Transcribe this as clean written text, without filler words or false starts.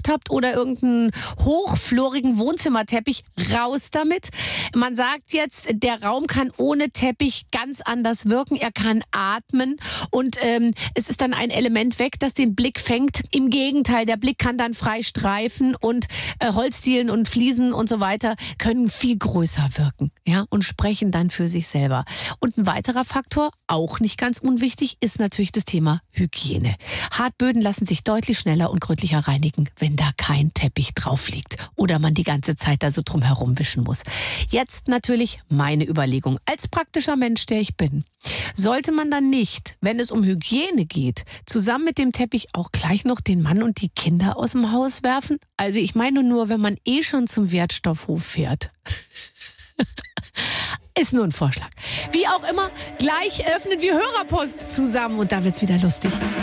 gekauft habt oder irgendeinen hochflorigen Wohnzimmerteppich, raus damit. Man sagt jetzt, der Raum kann ohne Teppich ganz anders wirken. Er kann atmen und es ist dann ein Element weg, das den Blick fängt. Im Gegenteil, der Blick kann dann frei streifen und Holzdielen und Fliesen und so weiter können viel größer wirken, ja, und sprechen dann für sich selber. Und ein weiterer Faktor, auch nicht ganz unwichtig, ist natürlich das Thema Hygiene. Hartböden lassen sich deutlich schneller und gründlicher reinigen, wenn da kein Teppich drauf liegt oder man die ganze Zeit da so drum herum wischen muss. Jetzt natürlich meine Überlegung. Als praktischer Mensch, der ich bin, sollte man dann nicht, wenn es um Hygiene geht, zusammen mit dem Teppich auch gleich noch den Mann und die Kinder aus dem Haus werfen? Also ich meine nur, wenn man schon zum Wertstoffhof fährt. Ist nur ein Vorschlag. Wie auch immer, gleich öffnen wir Hörerpost zusammen und da wird's wieder lustig.